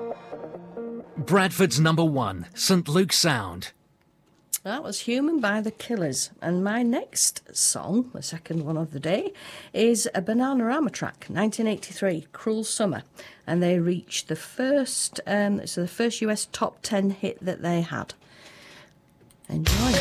Bradford's number one, St Luke's Sound. That was Human by the Killers. And my next song, the second one of the day, is a Bananarama track, 1983, Cruel Summer. And they reached the first US top 10 hit that they had. Enjoy.